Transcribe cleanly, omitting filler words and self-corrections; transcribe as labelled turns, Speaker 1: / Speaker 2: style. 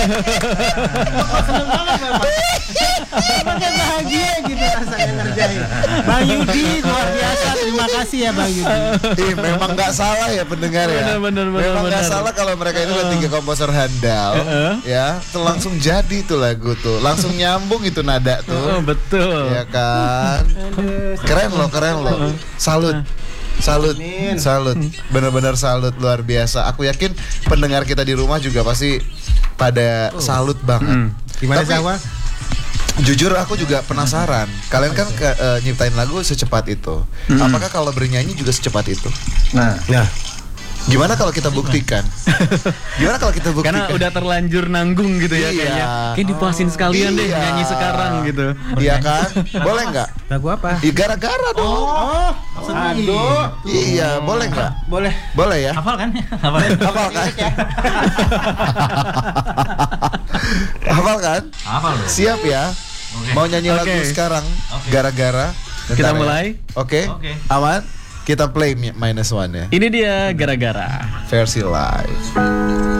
Speaker 1: Seneng banget Bapak. Makin bahagia gitu rasanya ngerjain. Bang Yudi luar biasa, terima kasih ya Bang Yudi.
Speaker 2: Memang nggak salah ya pendengar ya.
Speaker 3: Benar.
Speaker 2: Memang nggak salah kalau mereka itu udah 3 komposer handal, ya, langsung jadi tuh lagu tuh, langsung nyambung itu nada tuh.
Speaker 3: Betul.
Speaker 2: Ya kan. Keren loh. Salut, benar-benar salut, luar biasa. Aku yakin pendengar kita di rumah juga pasti pada salut banget.
Speaker 1: Gimana
Speaker 2: Tapi,
Speaker 1: Jawa?
Speaker 2: jujur aku juga penasaran. Kalian kan nyiptain lagu secepat itu. Apakah kalau bernyanyi juga secepat itu?
Speaker 3: Nah,
Speaker 2: Gimana kalau kita buktikan?
Speaker 3: karena udah terlanjur nanggung gitu ya,
Speaker 2: Iya.
Speaker 3: kayaknya. Kayak dipuasin sekalian deh
Speaker 2: Iya.
Speaker 3: nyanyi sekarang gitu.
Speaker 2: Iya kan? Boleh nggak?
Speaker 1: Lagu apa?
Speaker 2: Gara-gara dong.
Speaker 1: Aduh.
Speaker 2: Iya, boleh nggak?
Speaker 1: Boleh.
Speaker 2: Boleh ya?
Speaker 4: Hafal kan?
Speaker 2: Hafal kan? Hafal kan?
Speaker 4: Hafal loh.
Speaker 2: Siap ya?
Speaker 4: Oke.
Speaker 2: Mau nyanyi lagu
Speaker 3: Oke.
Speaker 2: sekarang?
Speaker 4: Oke.
Speaker 2: Gara-gara. Bentar
Speaker 3: Kita
Speaker 2: ya.
Speaker 3: mulai.
Speaker 2: Oke.
Speaker 4: Oke.
Speaker 2: Aman? Kita play -1 ya.
Speaker 3: Ini dia gara-gara.
Speaker 2: Versi live.